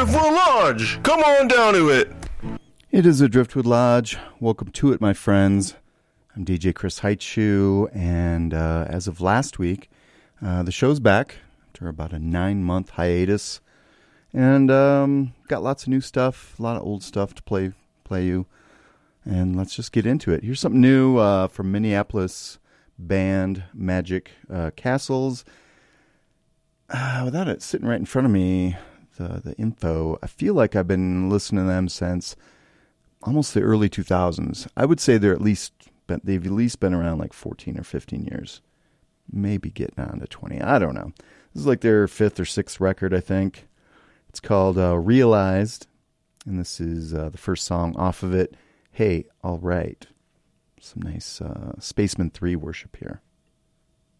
Driftwood Lodge. Come on down to it. It is a Driftwood Lodge. Welcome to it, my friends. I'm DJ Chris Heitschuh, and as of last week, the show's back after about a 9-month hiatus, and got lots of new stuff, a lot of old stuff to play you, and let's just get into it. Here's something new from Minneapolis band Magic Castles. Without it sitting right in front of me, the info, I feel like I've been listening to them since almost the early 2000s. I would say they've at least been around like 14 or 15 years. Maybe getting on to 20. I don't know. This is like their 5th or 6th record, I think. It's called Realized, and this is the first song off of it. Hey, all right. Some nice Spaceman 3 worship here.